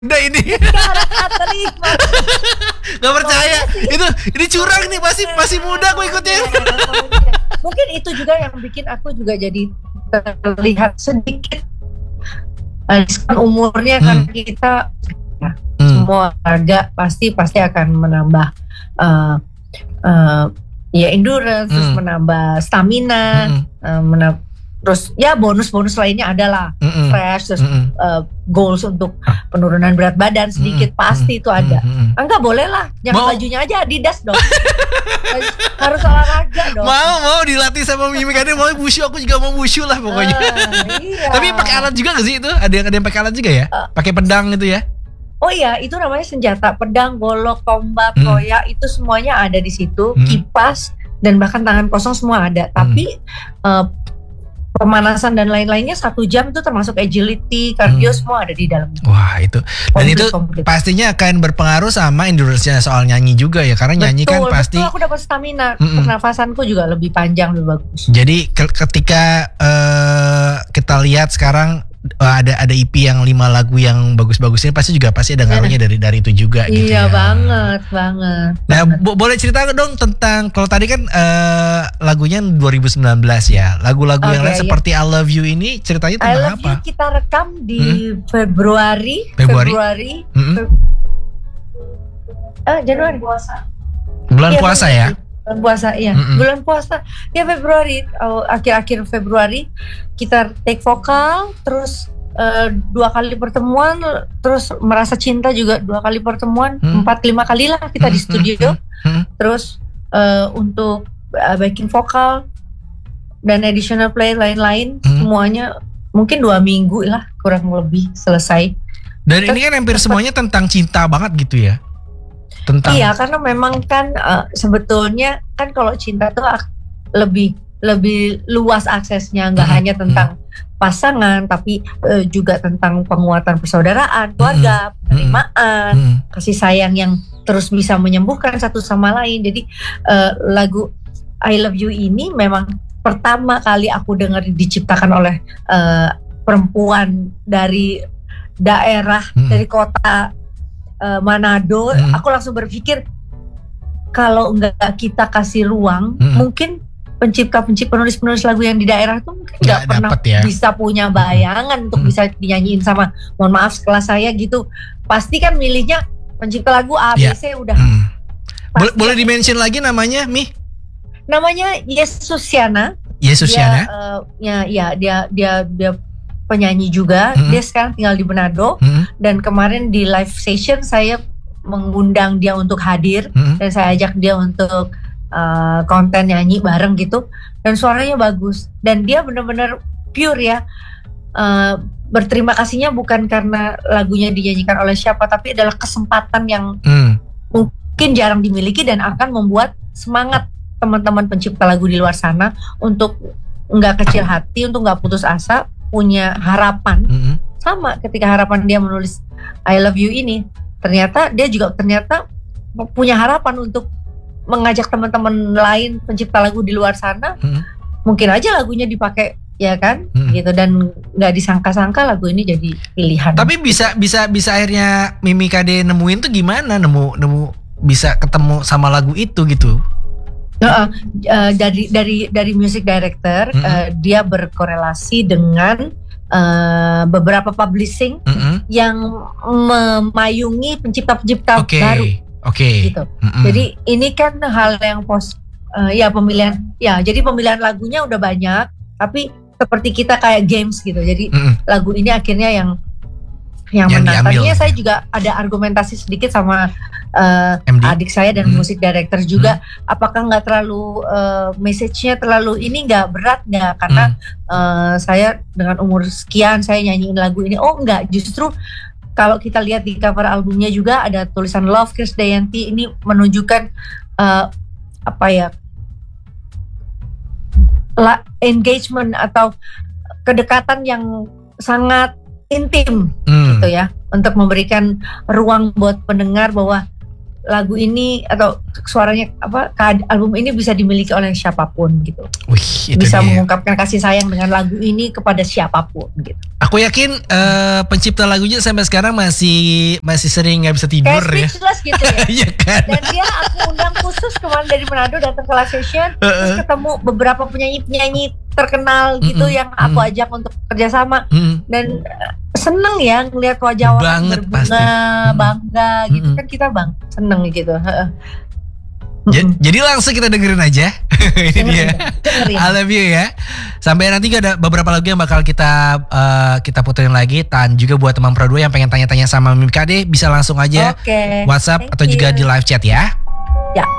Udah ini. Terima. Gak percaya. Ini curang nih, masih muda aku ikutnya. Mungkin itu juga yang bikin aku juga jadi terlihat sedikit umurnya kan kita semua olahraga pasti akan menambah ya endurance, terus menambah stamina, terus ya bonus lainnya adalah fresh, terus goals untuk penurunan berat badan sedikit pasti itu ada. Enggak boleh lah, jangan bajunya aja Adidas dong. Harus olahraga dong. Mau dilatih sama Mimi Kade, mau wushu, aku juga mau wushu lah pokoknya. Iya. Tapi pakai alat juga gak sih itu? Ada yang pakai alat juga ya? Pakai pedang gitu ya? Oh iya, itu namanya senjata, pedang, golok, tombak, koyak, itu semuanya ada di situ, kipas dan bahkan tangan kosong semua ada. Tapi pemanasan dan lain-lainnya 1 jam itu termasuk agility, cardio semua ada di dalam. Wah itu. Dan itu pastinya akan berpengaruh sama endurance-nya soal nyanyi juga ya. Karena nyanyi kan pasti. Betul, aku dapat stamina, pernafasanku juga lebih panjang, lebih bagus. Jadi ketika kita lihat sekarang ada EP yang 5 lagu yang bagus-bagus ini pasti ada ngaruhnya dari itu juga gitu ya. Iya banget. Nah boleh cerita dong tentang, kalau tadi kan lagunya 2019 ya, lagu-lagu yang lain seperti I Love You ini ceritanya tentang apa? I Love You kita rekam di Februari. Januari bulan puasa ya. Puasa ya, bulan puasa ya Februari, akhir Februari kita take vokal, terus 2 kali pertemuan, terus merasa cinta juga 2 kali pertemuan, 4-5 kali lah kita di studio, terus untuk backing vokal dan additional play lain-lain semuanya mungkin 2 minggu lah kurang lebih selesai. Dan ini kan hampir semuanya tentang cinta banget gitu ya. Iya, karena memang kan sebetulnya kan kalau cinta tuh lebih luas aksesnya, nggak hanya tentang pasangan, tapi juga tentang penguatan persaudaraan, keluarga, penerimaan, kasih sayang yang terus bisa menyembuhkan satu sama lain. Jadi lagu I Love You ini memang pertama kali aku dengar diciptakan oleh perempuan dari daerah, dari kota Manado. Aku langsung berpikir kalau enggak kita kasih ruang, mungkin penulis lagu yang di daerah itu mungkin enggak pernah bisa punya bayangan untuk bisa dinyanyiin sama, mohon maaf sekelas saya gitu. Pasti kan milihnya pencipta lagu A, B, C udah. Boleh di-mention lagi namanya, Mi? Namanya Yesusiana. Dia penyanyi juga, dia sekarang tinggal di Manado, dan kemarin di live session saya mengundang dia untuk hadir, dan saya ajak dia untuk konten nyanyi bareng gitu, dan suaranya bagus, dan dia benar-benar pure ya. Berterima kasihnya bukan karena lagunya dinyanyikan oleh siapa, tapi adalah kesempatan yang mungkin jarang dimiliki dan akan membuat semangat teman-teman pencipta lagu di luar sana untuk nggak kecil hati, untuk nggak putus asa, punya harapan. Sama ketika harapan dia menulis I Love You ini, ternyata dia juga punya harapan untuk mengajak teman-teman lain pencipta lagu di luar sana, mungkin aja lagunya dipakai ya kan, gitu, dan nggak disangka-sangka lagu ini jadi pilihan. Tapi bisa akhirnya Mimi Kade nemuin tuh gimana, nemu bisa ketemu sama lagu itu gitu? Dari music director, dia berkorelasi dengan beberapa publishing yang memayungi pencipta-pencipta baru, gitu. Jadi ini kan hal yang pemilihan, jadi pemilihan lagunya udah banyak, tapi seperti kita kayak games gitu. Jadi lagu ini akhirnya yang menang. Tadinya saya juga ada argumentasi sedikit sama adik saya dan musik director juga, apakah nggak terlalu message-nya terlalu ini, nggak berat nggak, karena saya dengan umur sekian saya nyanyiin lagu ini. Oh nggak, justru kalau kita lihat di cover albumnya juga ada tulisan Love Krisdayanti, ini menunjukkan engagement atau kedekatan yang sangat intim gitu ya, untuk memberikan ruang buat pendengar bahwa lagu ini atau suaranya album ini bisa dimiliki oleh siapapun gitu. Wih, bisa mengungkapkan kasih sayang dengan lagu ini kepada siapapun gitu. Aku yakin pencipta lagunya sampai sekarang masih sering nggak bisa tidur kayak speechless gitu ya. Iya kan? Dan dia aku undang khusus kemarin dari Manado datang ke live session, terus ketemu beberapa penyanyi terkenal gitu yang aku ajak untuk kerjasama dan seneng ya ngelihat wajah orang berbunga, bangga gitu kan, kita seneng gitu. Jadi langsung kita dengerin aja. Ini dia I Love You ya. Sampai nanti ada beberapa lagu yang bakal kita puterin lagi. Dan juga buat teman Pro 2 yang pengen tanya-tanya sama Mimika deh, bisa langsung aja WhatsApp atau juga di live chat ya.